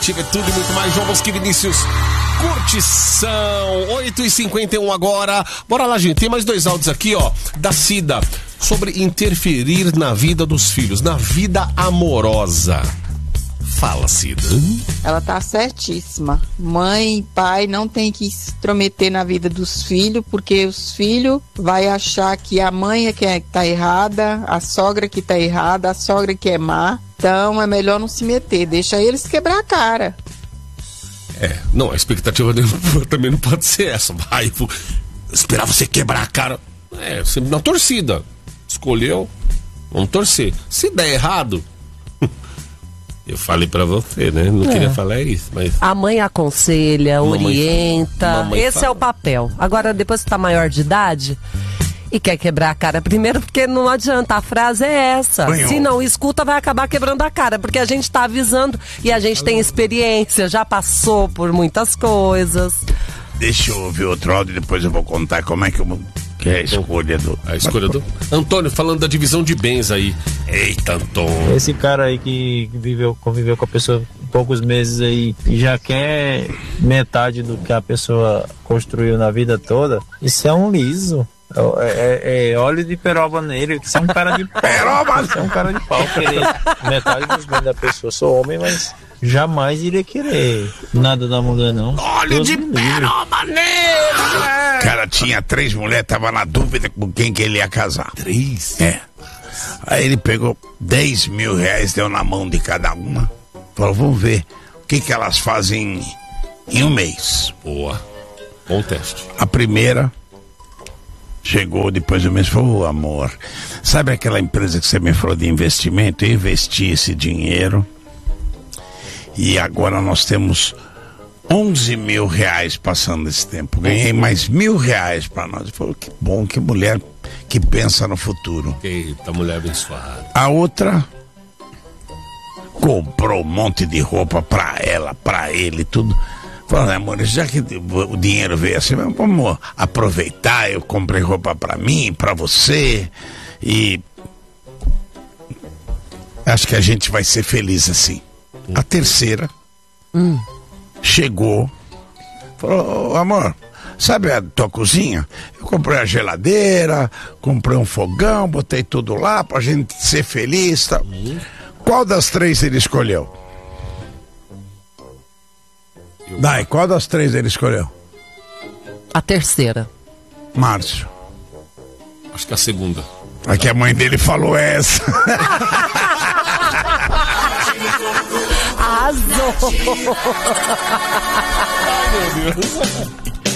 Ativa é tudo e muito mais. João Bosco e Vinícius, curtição. 8h51 agora. Bora lá, gente. Tem mais 2 áudios aqui, ó, da Cida, sobre interferir na vida dos filhos, na vida amorosa. Fala, Cida. Ela tá certíssima. Mãe e pai não tem que se intrometer na vida dos filhos, porque os filhos vai achar que a mãe é que tá errada, a sogra que tá errada, a sogra que é má. Então é melhor não se meter, deixa eles quebrar a cara. Não, a expectativa também não pode ser essa. Vai, vou esperar você quebrar a cara. Sempre na torcida. Escolheu, vamos torcer. Se der errado, eu falei pra você, né? Não queria falar isso, mas... A mãe aconselha, orienta. Esse é o papel. Agora, depois que tá maior de idade e quer quebrar a cara primeiro, porque não adianta, a frase é essa. Se não escuta, vai acabar quebrando a cara, porque a gente tá avisando e a gente tem experiência, já passou por muitas coisas. Deixa eu ouvir outro áudio e depois eu vou contar como é que é a escolha do... A escolha do... Antônio, falando da divisão de bens aí. Eita, Antônio. Esse cara aí que conviveu com a pessoa poucos meses aí e já quer metade do que a pessoa construiu na vida toda, isso é um liso. É óleo de peroba nele, que é um cara de peroba. Isso é um cara de pau querer metade dos bens da pessoa. Sou homem, mas jamais iria querer nada da mulher, não. Óleo de peroba nele! O cara tinha 3 mulheres, tava na dúvida com quem que ele ia casar. 3? Aí ele pegou 10 mil reais, deu na mão de cada uma. Falou, vamos ver o que elas fazem em um mês. Boa. Bom teste. A primeira chegou depois do mês e falou, amor, sabe aquela empresa que você me falou de investimento? Eu investi esse dinheiro e agora nós temos 11 mil reais passando esse tempo. Ganhei mais 1.000 reais para nós. Ele falou, que bom, que mulher que pensa no futuro. Eita, mulher abençoada. A outra comprou um monte de roupa pra ela, pra ele, tudo. Falando, amor, já que o dinheiro veio assim, vamos aproveitar, eu comprei roupa pra mim, pra você, e acho que a gente vai ser feliz assim. A terceira chegou, falou, amor, sabe a tua cozinha? Eu comprei a geladeira, comprei um fogão, botei tudo lá pra gente ser feliz, tá? Qual das 3 ele escolheu? Dai, qual das 3 ele escolheu? A terceira. Márcio. Acho que a segunda. Aqui a mãe dele falou essa. Arrasou. Ai, meu Deus.